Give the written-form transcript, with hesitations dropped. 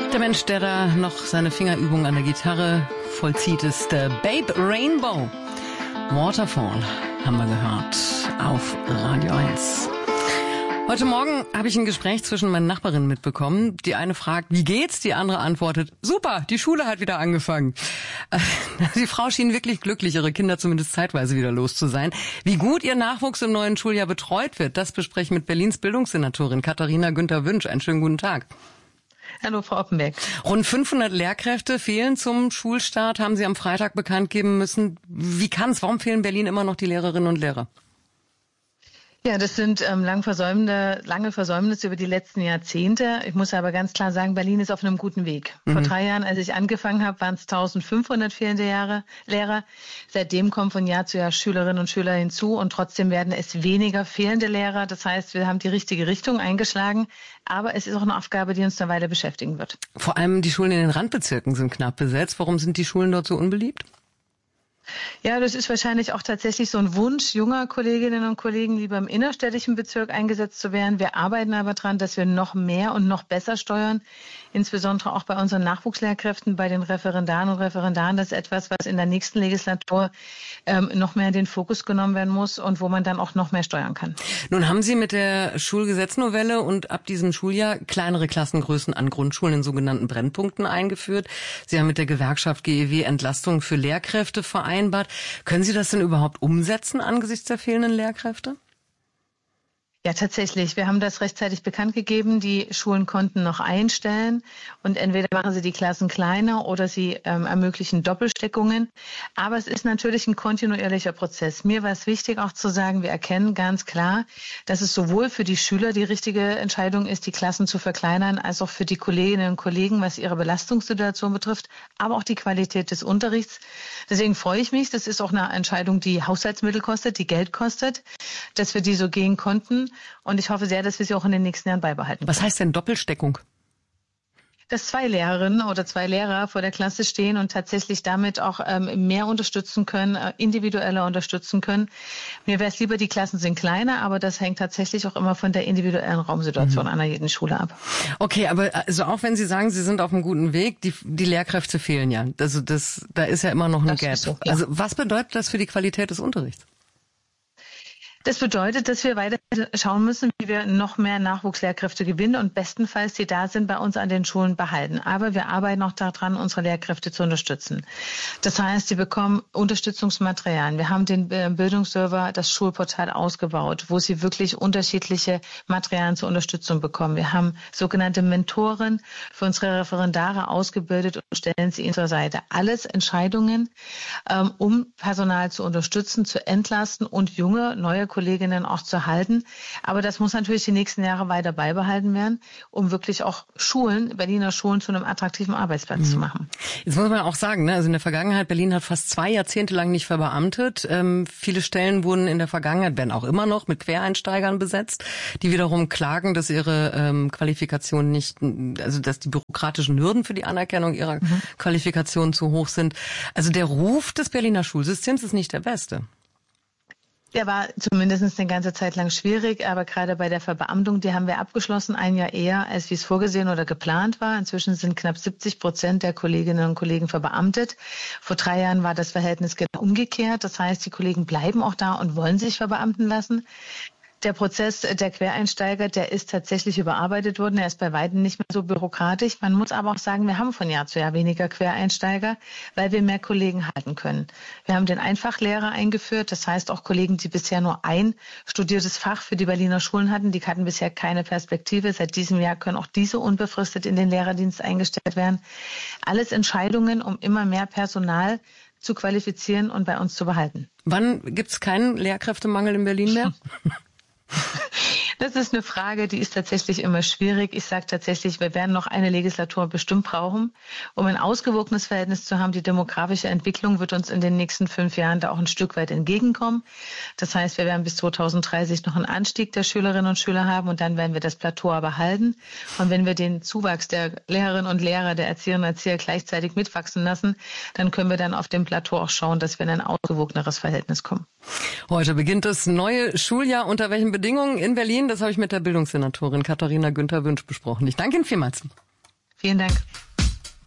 Der Mensch, der da noch seine Fingerübung an der Gitarre vollzieht, ist Babe Rainbow. Waterfall haben wir gehört auf Radio 1. Heute Morgen habe ich ein Gespräch zwischen meinen Nachbarinnen mitbekommen. Die eine fragt, wie geht's? Die andere antwortet, super, die Schule hat wieder angefangen. Die Frau schien wirklich glücklich, ihre Kinder zumindest zeitweise wieder los zu sein. Wie gut ihr Nachwuchs im neuen Schuljahr betreut wird, das bespreche ich mit Berlins Bildungssenatorin Katharina Günther-Wünsch. Einen schönen guten Tag. Hallo, Frau Oppenberg. Rund 500 Lehrkräfte fehlen zum Schulstart, haben Sie am Freitag bekannt geben müssen. Wie kann's? Warum fehlen in Berlin immer noch die Lehrerinnen und Lehrer? Ja, das sind lange Versäumnisse über die letzten Jahrzehnte. Ich muss aber ganz klar sagen, Berlin ist auf einem guten Weg. Vor 3 Jahren, als ich angefangen habe, waren es 1500 fehlende Lehrer. Seitdem kommen von Jahr zu Jahr Schülerinnen und Schüler hinzu und trotzdem werden es weniger fehlende Lehrer. Das heißt, wir haben die richtige Richtung eingeschlagen, aber es ist auch eine Aufgabe, die uns eine Weile beschäftigen wird. Vor allem die Schulen in den Randbezirken sind knapp besetzt. Warum sind die Schulen dort so unbeliebt? Ja, das ist wahrscheinlich auch tatsächlich so ein Wunsch junger Kolleginnen und Kollegen, lieber im innerstädtischen Bezirk eingesetzt zu werden. Wir arbeiten aber dran, dass wir noch mehr und noch besser steuern, insbesondere auch bei unseren Nachwuchslehrkräften, bei den Referendaren und Referendaren. Das ist etwas, was in der nächsten Legislatur noch mehr in den Fokus genommen werden muss und wo man dann auch noch mehr steuern kann. Nun haben Sie mit der Schulgesetznovelle und ab diesem Schuljahr kleinere Klassengrößen an Grundschulen in sogenannten Brennpunkten eingeführt. Sie haben mit der Gewerkschaft GEW Entlastung für Lehrkräfte vereinbart. Können Sie das denn überhaupt umsetzen angesichts der fehlenden Lehrkräfte? Ja, tatsächlich. Wir haben das rechtzeitig bekannt gegeben. Die Schulen konnten noch einstellen und entweder machen sie die Klassen kleiner oder sie ermöglichen Doppelsteckungen. Aber es ist natürlich ein kontinuierlicher Prozess. Mir war es wichtig auch zu sagen, wir erkennen ganz klar, dass es sowohl für die Schüler die richtige Entscheidung ist, die Klassen zu verkleinern, als auch für die Kolleginnen und Kollegen, was ihre Belastungssituation betrifft, aber auch die Qualität des Unterrichts. Deswegen freue ich mich. Das ist auch eine Entscheidung, die Haushaltsmittel kostet, die Geld kostet, dass wir die so gehen konnten. Und ich hoffe sehr, dass wir sie auch in den nächsten Jahren beibehalten können. Was heißt denn Doppelsteckung? Dass 2 Lehrerinnen oder 2 Lehrer vor der Klasse stehen und tatsächlich damit auch mehr unterstützen können, individueller unterstützen können. Mir wäre es lieber, die Klassen sind kleiner, aber das hängt tatsächlich auch immer von der individuellen Raumsituation an jeden Schule ab. Okay, aber also auch wenn Sie sagen, Sie sind auf einem guten Weg, die Lehrkräfte fehlen ja. Also da ist ja immer noch ein Gap. So, ja. Also was bedeutet das für die Qualität des Unterrichts? Das bedeutet, dass wir weiter schauen müssen, wie wir noch mehr Nachwuchslehrkräfte gewinnen und bestenfalls, die da sind, bei uns an den Schulen behalten. Aber wir arbeiten auch daran, unsere Lehrkräfte zu unterstützen. Das heißt, sie bekommen Unterstützungsmaterialien. Wir haben den Bildungsserver, das Schulportal ausgebaut, wo sie wirklich unterschiedliche Materialien zur Unterstützung bekommen. Wir haben sogenannte Mentoren für unsere Referendare ausgebildet und stellen sie ihnen zur Seite. Alles Entscheidungen, um Personal zu unterstützen, zu entlasten und neue Kolleginnen auch zu halten. Aber das muss natürlich die nächsten Jahre weiter beibehalten werden, um wirklich auch Berliner Schulen zu einem attraktiven Arbeitsplatz zu machen. Jetzt muss man auch sagen, ne, also in der Vergangenheit, Berlin hat fast 2 Jahrzehnte lang nicht verbeamtet. Viele Stellen wurden in der Vergangenheit, werden auch immer noch mit Quereinsteigern besetzt, die wiederum klagen, dass ihre Qualifikationen nicht, also dass die bürokratischen Hürden für die Anerkennung ihrer Qualifikationen zu hoch sind. Also der Ruf des Berliner Schulsystems ist nicht der beste. Der war zumindest eine ganze Zeit lang schwierig, aber gerade bei der Verbeamtung, die haben wir abgeschlossen, 1 Jahr eher, als wie es vorgesehen oder geplant war. Inzwischen sind knapp 70% der Kolleginnen und Kollegen verbeamtet. Vor 3 Jahren war das Verhältnis genau umgekehrt. Das heißt, die Kollegen bleiben auch da und wollen sich verbeamten lassen. Der Prozess der Quereinsteiger, der ist tatsächlich überarbeitet worden. Er ist bei weitem nicht mehr so bürokratisch. Man muss aber auch sagen, wir haben von Jahr zu Jahr weniger Quereinsteiger, weil wir mehr Kollegen halten können. Wir haben den Einfachlehrer eingeführt. Das heißt, auch Kollegen, die bisher nur ein studiertes Fach für die Berliner Schulen hatten, die hatten bisher keine Perspektive. Seit diesem Jahr können auch diese unbefristet in den Lehrerdienst eingestellt werden. Alles Entscheidungen, um immer mehr Personal zu qualifizieren und bei uns zu behalten. Wann gibt's keinen Lehrkräftemangel in Berlin mehr? Das ist eine Frage, die ist tatsächlich immer schwierig. Ich sage tatsächlich, wir werden noch eine Legislatur bestimmt brauchen, um ein ausgewogenes Verhältnis zu haben. Die demografische Entwicklung wird uns in den nächsten 5 Jahren da auch ein Stück weit entgegenkommen. Das heißt, wir werden bis 2030 noch einen Anstieg der Schülerinnen und Schüler haben und dann werden wir das Plateau aber halten. Und wenn wir den Zuwachs der Lehrerinnen und Lehrer, der Erzieherinnen und Erzieher gleichzeitig mitwachsen lassen, dann können wir dann auf dem Plateau auch schauen, dass wir in ein ausgewogeneres Verhältnis kommen. Heute beginnt das neue Schuljahr. Unter welchen Bedingungen in Berlin? Das habe ich mit der Bildungssenatorin Katharina Günther-Wünsch besprochen. Ich danke Ihnen vielmals. Vielen Dank.